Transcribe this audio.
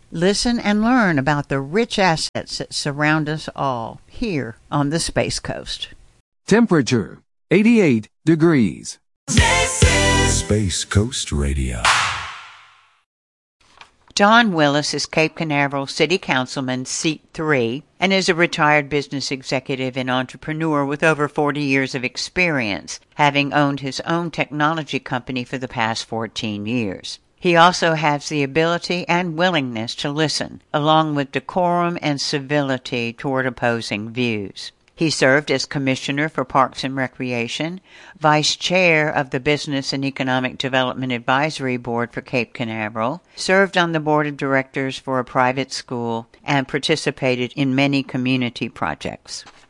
Listen and learn about the rich assets that surround us all here on the Space Coast. Temperature, 88 degrees. This is Space Coast Radio. Don Willis is Cape Canaveral City Councilman, Seat 3, and is a retired business executive and entrepreneur with over 40 years of experience, having owned his own technology company for the past 14 years. He also has the ability and willingness to listen, along with decorum and civility toward opposing views. He served as Commissioner for Parks and Recreation, Vice Chair of the Business and Economic Development Advisory Board for Cape Canaveral, served on the Board of Directors for a private school, and participated in many community projects.